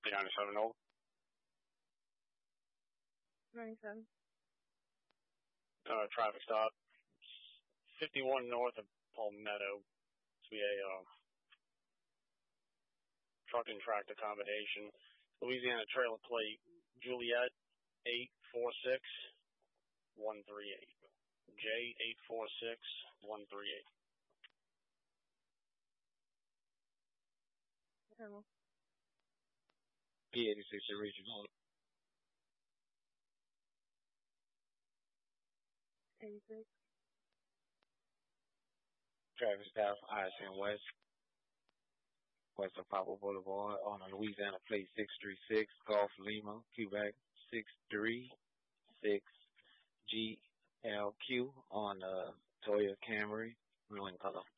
97 old. 97. Traffic stop. 51 north of Palmetto. It's a truck and tractor combination. Louisiana trailer plate, Juliet 846138. J846138. Hello. P86 original. 86. Traffic stop, I-10 west of Poplar Boulevard on a Louisiana plate 636, Golf Lima, Quebec 636 GLQ on Toyota Camry, green color.